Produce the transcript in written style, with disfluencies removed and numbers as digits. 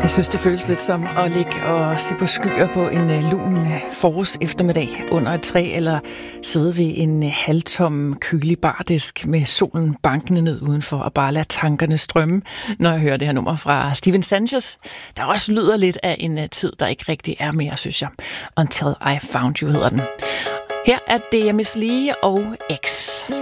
Jeg synes, det føles lidt som at ligge og se på skyer på en lun forårs eftermiddag under et træ, eller sidde ved en halvtom kølig bardisk med solen bankende ned udenfor og bare lade tankerne strømme, når jeg hører det her nummer fra Steven Sanchez, der også lyder lidt af en tid, der ikke rigtig er mere, synes jeg. Until I Found You hedder den. Her er det Miss Lee og X.